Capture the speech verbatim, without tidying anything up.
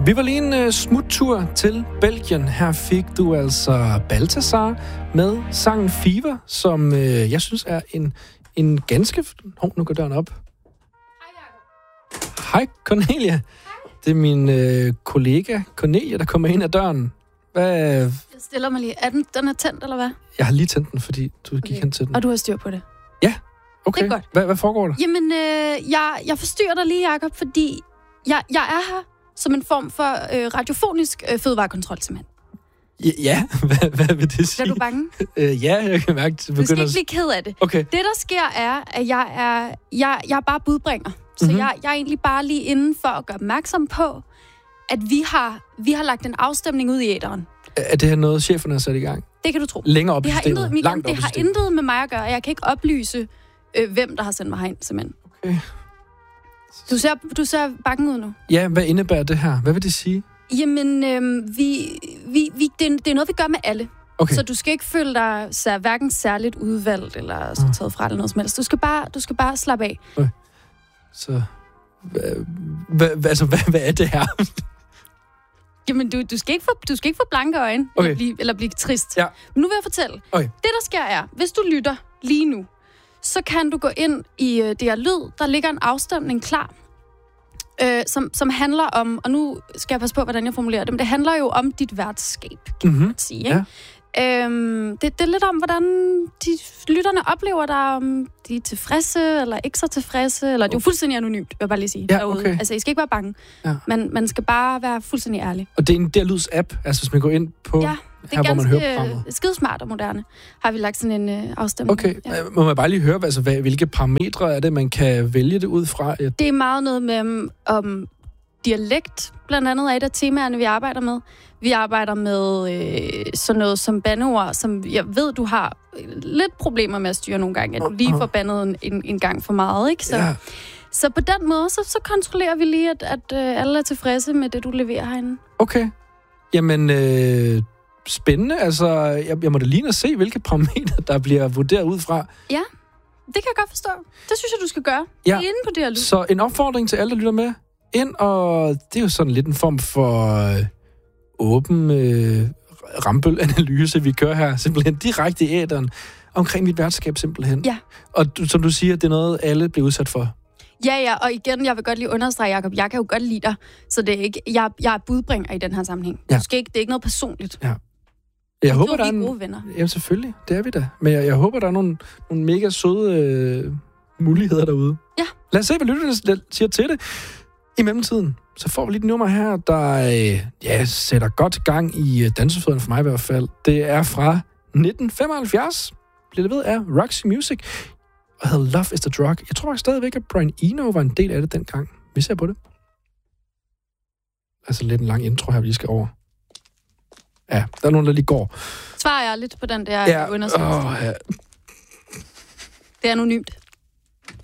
Vi var lige en uh, smuttur til Belgien. Her fik du altså Balthazar med sangen Fever, som uh, jeg synes er en, en ganske... Hov, oh, nu går døren op. Hej, Cornelia. Hej. Det er min uh, kollega Cornelia, der kommer ind ad døren. Hvad... Jeg stiller mig lige. Er den, den er tændt, eller hvad? Jeg har lige tændt den, fordi du gik okay. hen til den. Og du har styr på det? Ja, okay. Det er godt. Hvad, hvad foregår der? Jamen, øh, jeg, jeg forstyrrer dig lige, Jacob, fordi jeg, jeg er her som en form for øh, radiofonisk øh, fødevarekontrol, simpelthen. Ja, ja. Hvad, hvad vil det sige? Er du bange? Øh, ja, jeg kan mærke, det begynder... Du skal ikke blive ked af det. Okay. Det, der sker, er, at jeg er, jeg, jeg er bare budbringer. Så mm-hmm. jeg, jeg er egentlig bare lige inden for at gøre opmærksom på, at vi har, vi har lagt en afstemning ud i æteren. Er det her noget, cheferne har sat i gang? Det kan du tro. Længere op i det har systemet? Intet, Michael, Langt det op i har systemet. intet med mig at gøre. Jeg kan ikke oplyse, øh, hvem der har sendt mig herind, simpelthen. Okay. Du ser, du ser bange ud nu. Ja, hvad indebærer det her? Hvad vil det sige? Jamen, øh, vi, vi, vi, det, er, det er noget, vi gør med alle. Okay. Så du skal ikke føle dig så hverken særligt udvalgt eller så taget fra eller noget som helst. Du skal bare, du skal bare slappe af. Okay. Så, hvad, hvad, altså, hvad, hvad er det her? Jamen, du, du, skal ikke få, du skal ikke få blanke øjne, okay. eller, blive, eller blive trist. Ja. Men nu vil jeg fortælle. Okay. Det, der sker er, hvis du lytter lige nu, så kan du gå ind i uh, det her lyd. Der ligger en afstemning klar, øh, som, som handler om, og nu skal jeg passe på, hvordan jeg formulerer det, men det handler jo om dit værtskab, kan mm-hmm. man sige. Ikke? Ja. Øhm, det, det er lidt om, hvordan de lytterne oplever dig, om de er tilfredse, eller ikke så tilfredse, eller det er jo fuldstændig anonymt, vil jeg bare lige sige. Ja, derude. okay. Altså, I skal ikke være bange. Ja. Man, man skal bare være fuldstændig ærlig. Og det er en derlyds app, altså hvis man går ind på... Ja. Det er her, ganske hvor man hører programmet. skidesmart og moderne. Har vi lagt sådan en øh, afstemning. Okay, ja. Må man bare lige høre, altså, hvad, hvilke parametre er det, man kan vælge det ud fra? Ja. Det er meget noget med om dialekt, blandt andet er et af temaerne, vi arbejder med. Vi arbejder med øh, sådan noget som bandeord, som jeg ved, du har lidt problemer med at styre nogle gange, at du lige får bandet en, en gang for meget, ikke? Så, ja. så på den måde, så, så kontrollerer vi lige, at, at øh, alle er tilfredse med det, du leverer herinde. Okay. Jamen... Øh spændende. Altså, jeg, jeg må da lige at se, hvilke parametre, der bliver vurderet ud fra. Ja, det kan jeg godt forstå. Det synes jeg, du skal gøre. Ja. Inde på det her lyd. Så en opfordring til alle, der lytter med. Ind, og det er jo sådan lidt en form for øh, åben øh, rambølanalyse, vi kører her. Simpelthen direkte i æteren omkring mit værtskab, simpelthen. Ja. Og du, som du siger, det er noget, alle bliver udsat for. Ja, ja, og igen, jeg vil godt lige understrege, Jacob, jeg kan jo godt lide dig, så det er ikke, jeg, jeg er budbringer i den her sammenhæng. Ja. Du skal ikke, det er ikke noget personligt. Ja. Jeg håber, der er en... gode venner. Jamen selvfølgelig, det er vi da. Men jeg, jeg håber, der er nogle, nogle mega søde øh, muligheder derude. Ja. Lad os se, hvad lytterne siger til det. I mellemtiden, så får vi lige et nummer her, der øh, ja, sætter godt gang i øh, dansefødderne for mig i hvert fald. Det er fra nitten femoghalvfjerds. Bliver det ved af Roxy Music. Og hedder Love is the Drug. Jeg tror faktisk stadigvæk, at Brian Eno var en del af det dengang. Vi ser på det. Altså lidt en lang intro her, vi lige skal over. Ja, der er nogen, der lige går. Svarer jeg lidt på den der ja, undersøgelse? Åh, ja. Det er anonymt.